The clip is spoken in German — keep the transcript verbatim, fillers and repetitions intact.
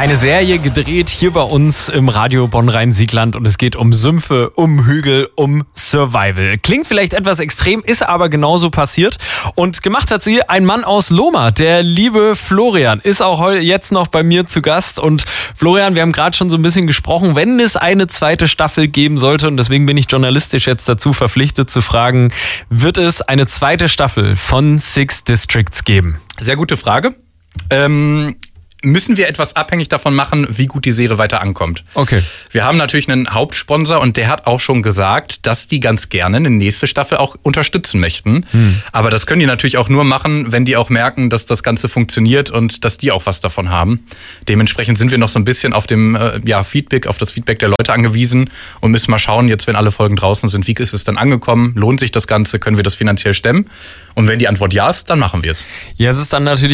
Eine Serie gedreht hier bei uns im Radio Bonn-Rhein-Siegland und es geht um Sümpfe, um Hügel, um Survival. Klingt vielleicht etwas extrem, ist aber genauso passiert und gemacht hat sie ein Mann aus Lohmar, der liebe Florian, ist auch heute jetzt noch bei mir zu Gast und Florian, wir haben gerade schon so ein bisschen gesprochen, wenn es eine zweite Staffel geben sollte und deswegen bin ich journalistisch jetzt dazu verpflichtet zu fragen, wird es eine zweite Staffel von Six Districts geben? Sehr gute Frage. Ähm... Müssen wir etwas abhängig davon machen, wie gut die Serie weiter ankommt. Okay. Wir haben natürlich einen Hauptsponsor und der hat auch schon gesagt, dass die ganz gerne eine nächste Staffel auch unterstützen möchten. Hm. Aber das können die natürlich auch nur machen, wenn die auch merken, dass das Ganze funktioniert und dass die auch was davon haben. Dementsprechend sind wir noch so ein bisschen auf dem äh, ja, Feedback, auf das Feedback der Leute angewiesen und müssen mal schauen, jetzt wenn alle Folgen draußen sind, wie ist es dann angekommen? Lohnt sich das Ganze? Können wir das finanziell stemmen? Und wenn die Antwort ja ist, dann machen wir es. Ja, es ist dann natürlich